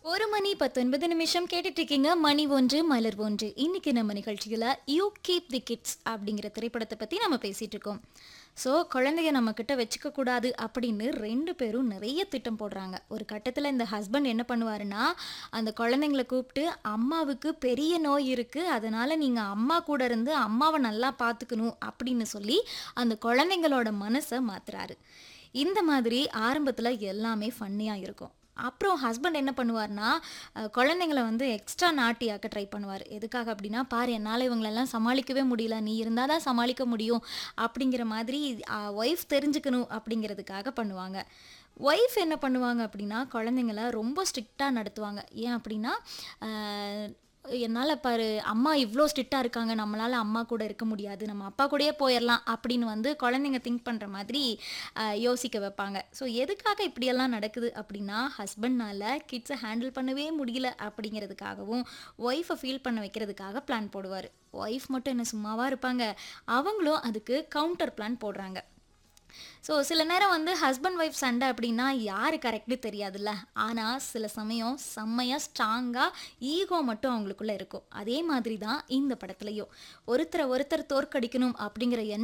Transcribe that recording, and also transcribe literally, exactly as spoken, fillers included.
ஒரு மணி பத்தொன்பது நிமிஷம் கேட்டுட்டு இருக்கீங்க. மணி ஒன்று மலர் ஒன்று. இன்னைக்கு நம்ம நிகழ்ச்சியில யூ கீப் தி கிட்ஸ் அப்படிங்கிற திரைப்படத்தை பத்தி நம்ம பேசிட்டு இருக்கோம். ஸோ குழந்தைய நம்ம கிட்ட வச்சுக்க கூடாது அப்படின்னு ரெண்டு பேரும் நிறைய திட்டம் போடுறாங்க. ஒரு கட்டத்தில் இந்த ஹஸ்பண்ட் என்ன பண்ணுவாருன்னா, அந்த குழந்தைங்கள கூப்பிட்டு அம்மாவுக்கு பெரிய நோய் இருக்கு, அதனால நீங்க அம்மா கூட இருந்து அம்மாவை நல்லா பார்த்துக்கணும் அப்படின்னு சொல்லி அந்த குழந்தைங்களோட மனசை மாத்துறாரு. இந்த மாதிரி ஆரம்பத்தில் எல்லாமே ஃபன்னியாக இருக்கும். அப்புறம் ஹஸ்பண்ட் என்ன பண்ணுவார்னா, அஹ், குழந்தைங்கள வந்து எக்ஸ்ட்ரா நாட்டியாக்க ட்ரை பண்ணுவார். எதுக்காக அப்படின்னா, பாரு என்னால் இவங்களெல்லாம் சமாளிக்கவே முடியல, நீ இருந்தால் தான் சமாளிக்க முடியும் அப்படிங்கிற மாதிரி ஒய்ஃப் தெரிஞ்சுக்கணும் அப்படிங்கிறதுக்காக பண்ணுவாங்க. ஒய்ஃப் என்ன பண்ணுவாங்க அப்படின்னா, குழந்தைங்கள ரொம்ப ஸ்ட்ரிக்டாக நடத்துவாங்க. ஏன் அப்படின்னா, அஹ், என்னால் பாரு அம்மா இவ்வளோ ஸ்ட்ரிக்டாக இருக்காங்க, நம்மளால் அம்மா கூட இருக்க முடியாது, நம்ம அப்பா கூடயே போயிடலாம் அப்படின்னு வந்து குழந்தைங்க திங்க் பண்ணுற மாதிரி அஹ், யோசிக்க வைப்பாங்க. ஸோ எதுக்காக இப்படியெல்லாம் நடக்குது அப்படின்னா, ஹஸ்பண்ட்னால கிட்ஸை ஹேண்டில் பண்ணவே முடியல அப்படிங்கிறதுக்காகவும் ஒய்ஃபை ஃபீல் பண்ண வைக்கிறதுக்காக பிளான் போடுவார். ஒய்ஃப் மட்டும் என்ன சும்மாவா இருப்பாங்க, அவங்களும் அதுக்கு கவுண்டர் பிளான் போடுறாங்க. ஸோ சில நேரம் வந்து ஹஸ்பண்ட் ஒய்ஃப் சண்டை அப்படின்னா யார் கரெக்டு தெரியாதுல்ல. ஆனால் சில சமயம் செம்மையாக ஸ்ட்ராங்காக ஈகோ மட்டும் அவங்களுக்குள்ள இருக்கும். அதே மாதிரி தான் இந்த படத்துலையும் ஒருத்தரை ஒருத்தர் தோற்கடிக்கணும் அப்படிங்கிற